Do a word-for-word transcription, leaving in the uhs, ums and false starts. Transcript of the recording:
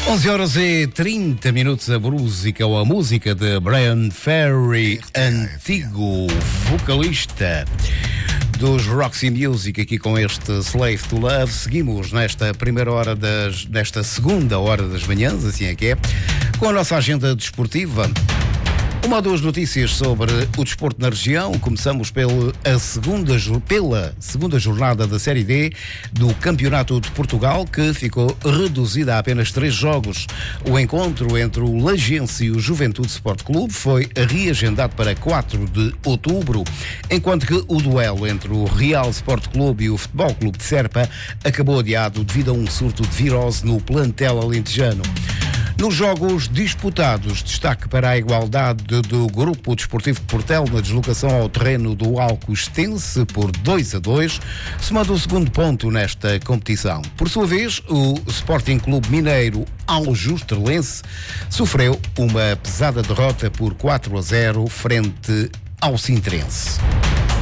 onze horas e trinta minutos, a música ou a música de Bryan Ferry, antigo vocalista dos Roxy Music, aqui com este Slave to Love. Seguimos nesta primeira hora das, nesta segunda hora das manhãs, assim é que é, com a nossa agenda desportiva. Uma ou duas notícias sobre o desporto na região. Começamos pela segunda, pela segunda jornada da Série D do Campeonato de Portugal, que ficou reduzida a apenas três jogos. O encontro entre o Lagense e o Juventude Sport Clube foi reagendado para quatro de outubro, enquanto que o duelo entre o Real Sport Clube e o Futebol Clube de Serpa acabou adiado devido a um surto de virose no plantel alentejano. Nos jogos disputados, destaque para a igualdade do Grupo Desportivo de Portel na deslocação ao terreno do Alcostense por dois a dois, somando o segundo ponto nesta competição. Por sua vez, o Sporting Clube Mineiro Aljustrellense sofreu uma pesada derrota por quatro a zero frente ao Sintrense.